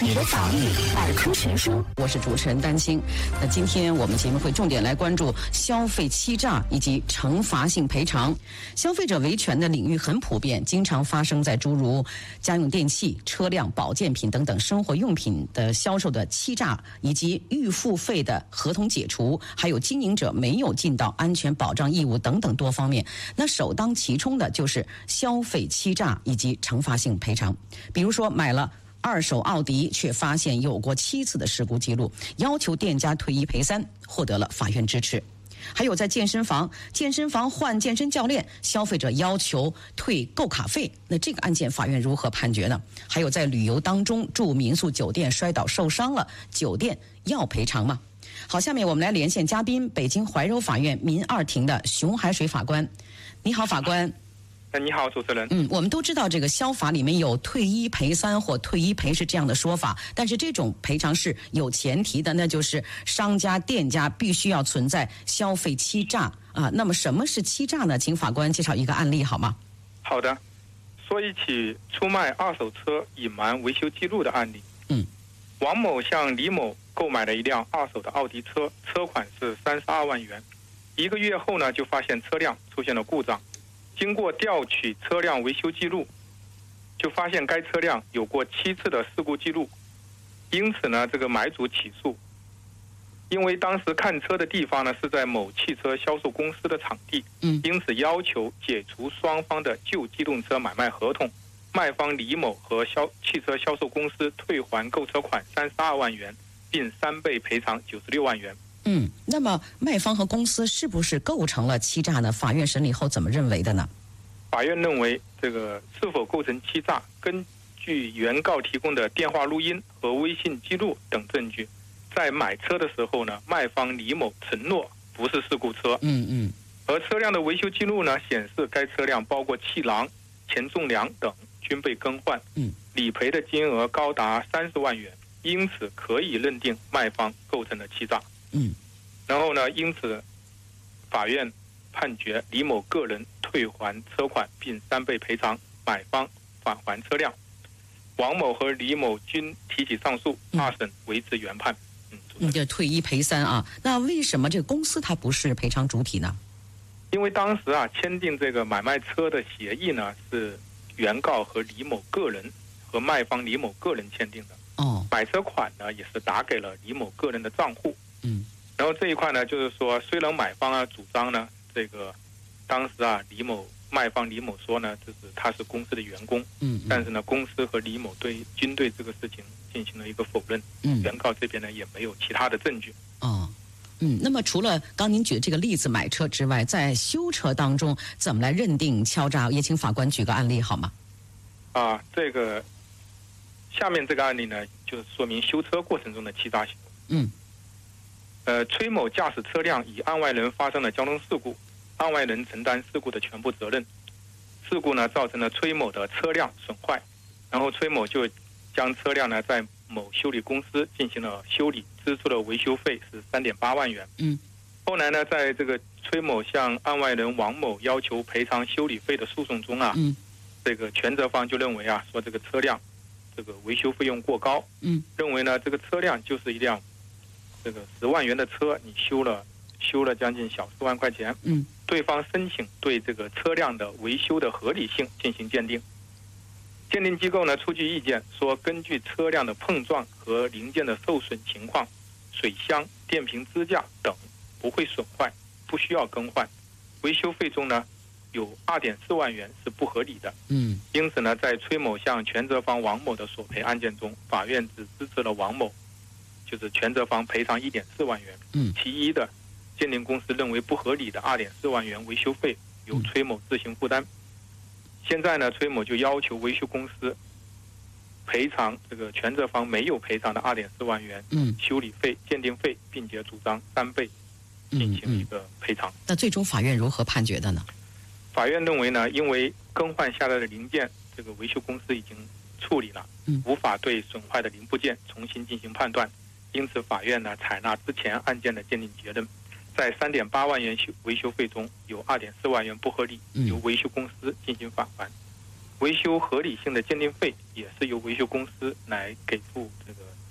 你的法律百科全书， 我是主持人丹青。那今天我们节目会重点来关注消费欺诈以及惩罚性赔偿。消费者维权的领域很普遍，经常发生在诸如家用电器、车辆、保健品等等生活用品的销售的欺诈，以及预付费的合同解除，还有经营者没有尽到安全保障义务等等多方面。那首当其冲的就是消费欺诈以及惩罚性赔偿。比如说买了二手奥迪，却发现有过7次的事故记录，要求店家退1赔3，获得了法院支持。还有在健身房换健身教练，消费者要求退购卡费，那这个案件法院如何判决呢？还有在旅游当中住民宿酒店摔倒受伤了，酒店要赔偿吗？好，下面我们来连线嘉宾，北京怀柔法院民2庭的熊海水法官。你好，法官。 你好，主持人。 我们都知道这个消法里面有退1赔3或退1赔是这样的说法，但是这种赔偿是有前提的，那就是商家店家必须要存在消费欺诈啊。那么什么是欺诈呢？请法官介绍一个案例好吗？ 好的，说一起出卖二手车隐瞒维修记录的案例。王某向李某购买了一辆二手的奥迪车，车款是32万元。1个月后呢，就发现车辆出现了故障。经过调取车辆维修记录，就发现该车辆有过7次的事故记录，因此呢，这个买主起诉，因为当时看车的地方呢是在某汽车销售公司的场地，因此要求解除双方的旧机动车买卖合同，卖方李某和汽车销售公司退还购车款32万元，并3倍赔偿96万元。 那么卖方和公司是不是构成了欺诈呢？法院审理后怎么认为的呢？ 法院认为，这个是否构成欺诈，根据原告提供的电话录音和微信记录等证据，在买车的时候呢，卖方李某承诺不是事故车。而车辆的维修记录呢，显示该车辆包括气囊、前纵梁等均被更换。理赔的金额高达30万元，因此可以认定卖方构成了欺诈。然后呢，因此法院判决李某个人退还车款并3倍赔偿，买方返还车辆。王某和李某均提起上诉，2审维持原判。 就退1赔3啊。那为什么这个公司它不是赔偿主体呢？ 因为当时签订这个买卖车的协议呢，是原告和李某个人和卖方李某个人签订的。买车款呢也是打给了李某个人的账户。然后这一块呢，就是说，虽然买方主张呢，这个当时卖方李某说呢，就是他是公司的员工，但是呢，公司和李某均对这个事情进行了一个否认。原告这边呢也没有其他的证据。 那么除了刚您举的这个例子买车之外，在修车当中怎么来认定敲诈？也请法官举个案例好吗？ 这个下面这个案例呢，就是说明修车过程中的欺诈行为。崔某驾驶车辆与案外人发生了交通事故，案外人承担事故的全部责任。事故呢造成了崔某的车辆损坏，然后崔某就将车辆呢在某修理公司进行了修理，支出的维修费是3.8万元。后来呢，在这个崔某向案外人王某要求赔偿修理费的诉讼中这个全责方就认为说这个车辆这个维修费用过高，认为呢这个车辆就是一辆这个10万元的车，你修了将近小4万块钱。对方申请对这个车辆的维修的合理性进行鉴定。鉴定机构呢出具意见说，根据车辆的碰撞和零件的受损情况，水箱、电瓶支架等不会损坏，不需要更换。维修费中呢有2.4万元是不合理的。因此呢，在崔某向全责方王某的索赔案件中，法院只支持了王某，就是全责方赔偿1.4万元。其一的鉴定公司认为不合理的2.4万元维修费由崔某自行负担。现在呢，崔某就要求维修公司赔偿这个全责方没有赔偿的2.4万元修理费、鉴定费，并且主张3倍进行一个赔偿。 那最终法院如何判决的呢？ 法院认为呢，因为更换下来的零件，这个维修公司已经处理了，无法对损坏的零部件重新进行判断，因此法院呢采纳之前案件的鉴定结论，在3.8万元维修费中有2.4万元不合理，由维修公司进行返还。维修合理性的鉴定费也是由维修公司来给付这个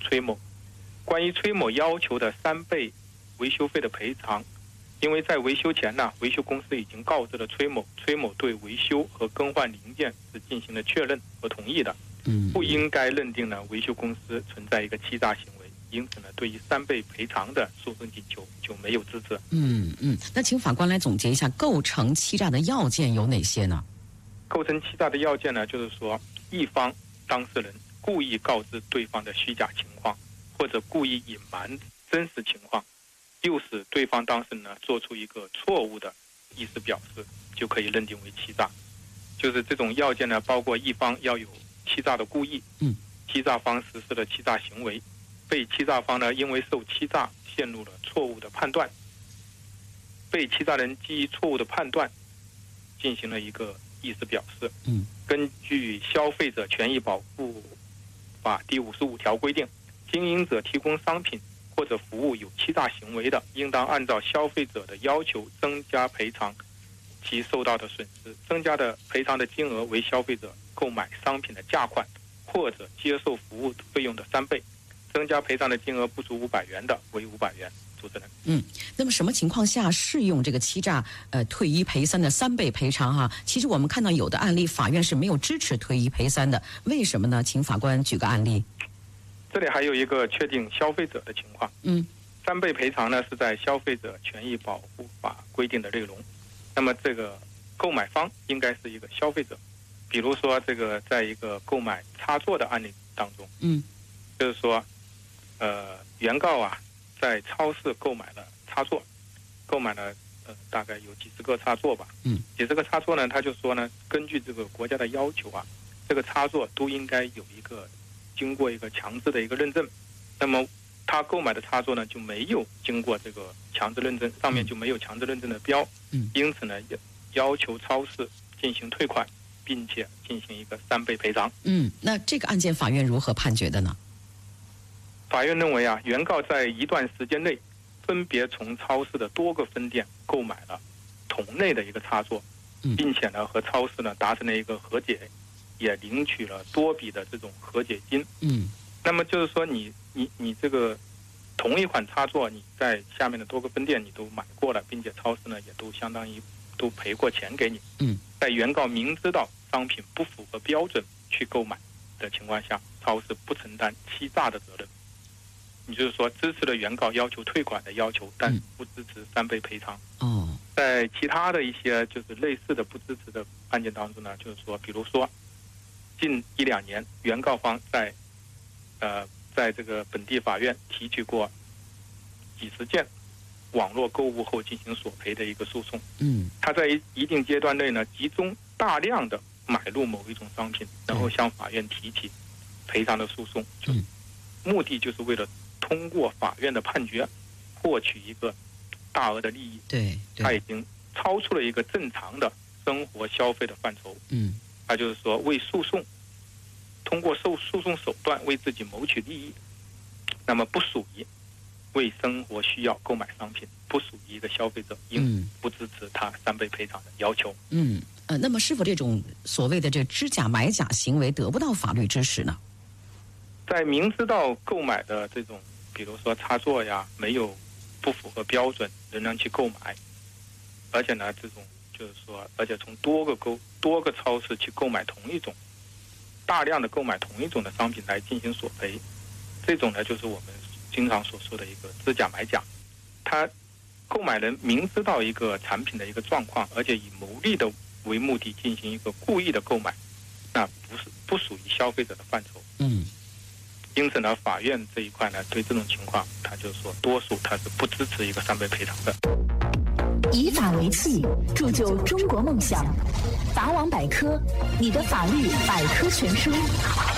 崔某。关于崔某要求的3倍维修费的赔偿，因为在维修前呢，维修公司已经告知了崔某，崔某对维修和更换零件是进行了确认和同意的，不应该认定呢维修公司存在一个欺诈行为，因此呢，对于3倍赔偿的诉讼请求就没有支持。 那请法官来总结一下，构成欺诈的要件有哪些呢？ 构成欺诈的要件呢，就是说一方当事人故意告知对方的虚假情况，或者故意隐瞒真实情况，诱使对方当事人呢做出一个错误的意思表示，就可以认定为欺诈。就是这种要件呢，包括一方要有欺诈的故意，欺诈方实施了欺诈行为，被欺诈方呢因为受欺诈陷入了错误的判断，被欺诈人基于错误的判断进行了一个意思表示。根据消费者权益保护法第55条规定，经营者提供商品或者服务有欺诈行为的，应当按照消费者的要求增加赔偿其受到的损失，增加的赔偿的金额为消费者购买商品的价款或者接受服务费用的3倍，增加赔偿的金额不足500元的，为500元。主持人， 那么什么情况下适用这个欺诈退一赔三的3倍赔偿哈？其实我们看到有的案例，法院是没有支持退一赔三的，为什么呢？请法官举个案例。 这里还有一个确定消费者的情况。3倍赔偿呢是在消费者权益保护法规定的内容。那么这个购买方应该是一个消费者，比如说这个在一个购买插座的案例当中，就是说，原告啊在超市购买了插座，购买了大概有几十个插座吧，几十个插座呢，他就说呢，根据这个国家的要求啊，这个插座都应该有一个经过一个强制的一个认证，那么他购买的插座呢就没有经过这个强制认证，上面就没有强制认证的标，因此呢要求超市进行退款，并且进行一个3倍赔偿。 那这个案件法院如何判决的呢？ 法院认为啊，原告在一段时间内分别从超市的多个分店购买了同类的一个插座，并且呢和超市呢达成了一个和解，也领取了多笔的这种和解金。那么就是说你这个同一款插座，你在下面的多个分店你都买过了，并且超市呢也都相当于都赔过钱给你。在原告明知道商品不符合标准去购买的情况下，超市不承担欺诈的责任。你就是说支持了原告要求退款的要求，但不支持3倍赔偿。在其他的一些就是类似的不支持的案件当中呢，就是说，比如说近1-2年，原告方在这个本地法院提起过几十件网络购物后进行索赔的一个诉讼。他在一定阶段内呢，集中大量的买入某一种商品，然后向法院提起赔偿的诉讼，目的就是为了通过法院的判决获取一个大额的利益。他已经超出了一个正常的生活消费的范畴。他就是说为诉讼，通过诉讼手段为自己谋取利益，那么不属于为生活需要购买商品，不属于一个消费者，因不支持他3倍赔偿的要求。 那么是否这种所谓的这知假买假行为得不到法律支持呢？ 在明知道购买的这种，比如说插座呀，没有不符合标准，仍然去购买，而且呢，这种就是说，而且从多个超市去购买同一种，大量的购买同一种的商品来进行索赔，这种呢，就是我们经常所说的一个知假买假。他购买人明知道一个产品的一个状况，而且以牟利的为目的进行一个故意的购买，那不属于消费者的范畴。因此呢，法院这一块呢，对这种情况，他就说多数他是不支持一个3倍赔偿的。 以法为器，铸就中国梦想。法网百科，你的法律百科全书。